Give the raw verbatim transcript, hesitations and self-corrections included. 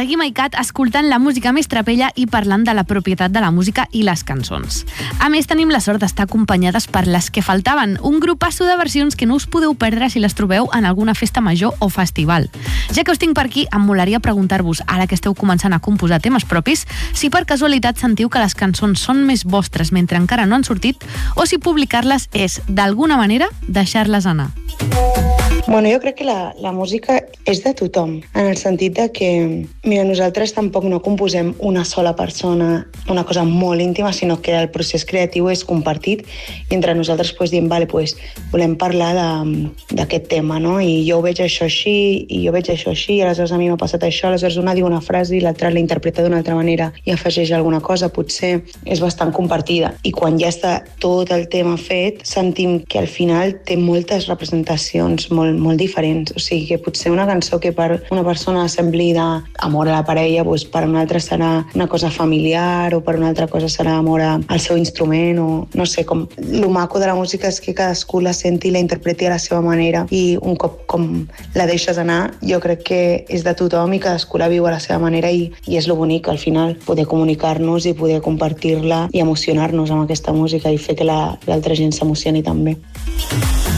seguim a ICAT escoltant la música més trapella i parlant de la propietat de la música i les cançons. A més, tenim la sort d'estar acompanyades per Les que faltaven, un grupasso de versions que no us podeu perdre si les trobeu en alguna festa major o festival. Ja que us tinc per aquí, em molaria preguntar-vos, ara que esteu començant a composar temes propis, si per casualitat sentiu que les cançons són més vostres mentre encara no han sortit, o si publicar-les és, d'alguna manera, deixar-les anar. Bueno, jo crec que la, la música és de tothom, en el sentit de que, mira, nosaltres tampoc no composem una sola persona, una cosa molt íntima, sinó que el procés creatiu és compartit i entre nosaltres pues, diem, vale, pues, volem parlar d'aquest tema, no? I jo ho veig això així, i jo veig això així, i aleshores a mi m'ha passat això, aleshores una diu una frase i l'altra la interpreta d'una altra manera i afegeix alguna cosa, potser és bastant compartida. I quan ja està tot el tema fet, sentim que al final té moltes representacions molt molt diferents, o sigui que potser una cançó que per una persona sembli d'amor a la parella, doncs per una altra serà una cosa familiar o per una altra cosa serà amor al seu instrument o no sé, com lo maco de la música és que cadascú la senti i la interpreti a la seva manera i un cop com la deixes anar, jo crec que és de tothom i cadascú la viu a la seva manera i, i és lo bonic al final, poder comunicar-nos i poder compartir-la i emocionar-nos amb aquesta música i fer que la, l'altra gent s'emocioni també.